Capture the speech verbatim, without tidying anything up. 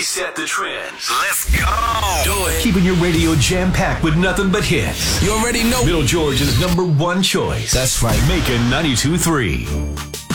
set the trends. Let's go. Do it. Keeping your radio jam-packed with nothing but hits. You already know. Middle Georgia's number one choice. That's right. Macon ninety-two point three.